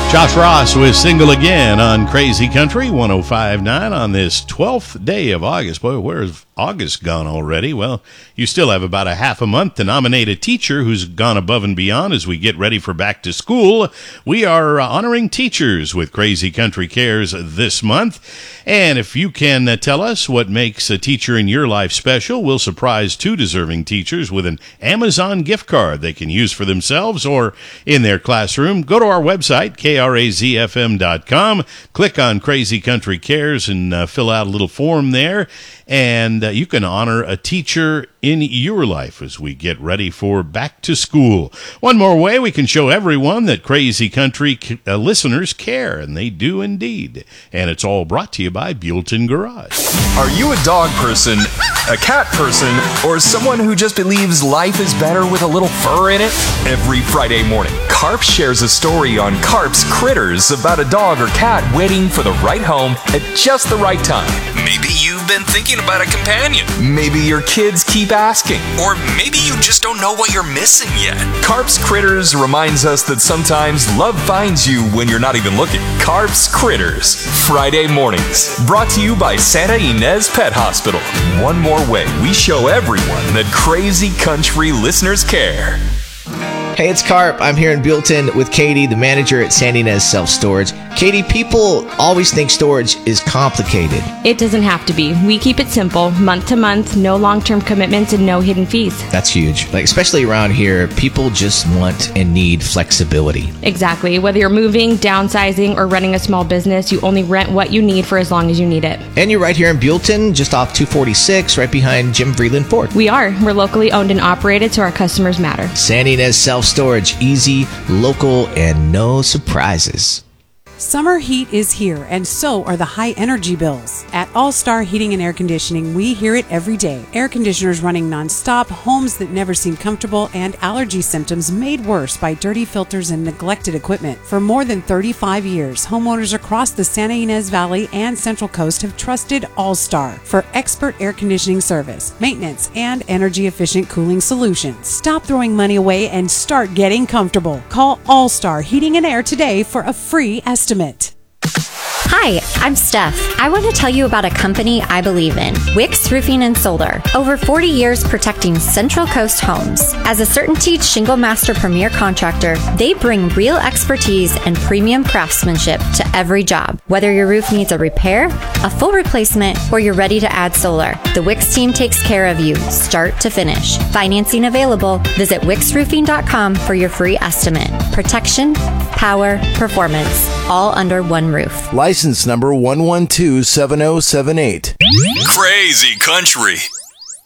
Josh Ross was Single Again on Crazy Country 105.9 on this 12th day of August. Boy, where's August gone already? Well, you still have about a half a month to nominate a teacher who's gone above and beyond as we get ready for back to school. We are honoring teachers with Crazy Country Cares this month. And if you can tell us what makes a teacher in your life special, we'll surprise two deserving teachers with an Amazon gift card they can use for themselves or in their classroom. Go to our website, KRAZFM.com. Click on Crazy Country Cares and fill out a little form there. And you can honor a teacher in your life as we get ready for back to school. One more way we can show everyone that Crazy Country listeners care, and they do indeed. And it's all brought to you by Buellton Garage. Are you a dog person, a cat person, or someone who just believes life is better with a little fur in it? Every Friday morning, Carp shares a story on Carp's Critters about a dog or cat waiting for the right home at just the right time. Maybe you've been thinking about a companion. Maybe your kids keep asking. Or maybe you just don't know what you're missing yet. Carp's Critters reminds us that sometimes love finds you when you're not even looking. Carp's Critters, Friday mornings. Brought to you by Santa Ynez Pet Hospital. One more way we show everyone that Crazy Country listeners care. Hey, it's Carp. I'm here in Buellton with Katie, the manager at Santa Ynez Self Storage. Katie, people always think storage is complicated. It doesn't have to be. We keep it simple, month to month, no long-term commitments and no hidden fees. That's huge. Especially around here, people just want and need flexibility. Exactly. Whether you're moving, downsizing, or running a small business, you only rent what you need for as long as you need it. And you're right here in Buellton, just off 246, right behind Jim Vreeland Ford. We are. We're locally owned and operated, so our customers matter. Santa Ynez Self Storage, easy, local, and no surprises. Summer heat is here, and so are the high energy bills. At All Star Heating and Air Conditioning, we hear it every day. Air conditioners running nonstop, homes that never seem comfortable, and allergy symptoms made worse by dirty filters and neglected equipment. For more than 35 years, homeowners across the Santa Ynez Valley and Central Coast have trusted All Star for expert air conditioning service, maintenance, and energy-efficient cooling solutions. Stop throwing money away and start getting comfortable. Call All Star Heating and Air today for a free estimate. Hi, I'm Steph. I want to tell you about a company I believe in, Wix Roofing and Solar. Over 40 years protecting Central Coast homes. As a CertainTeed Shingle Master Premier contractor, they bring real expertise and premium craftsmanship to every job. Whether your roof needs a repair, a full replacement, or you're ready to add solar, the Wix team takes care of you, start to finish. Financing available. Visit wixroofing.com for your free estimate. Protection, power, performance, all under one roof. License number 1127078. Crazy Country.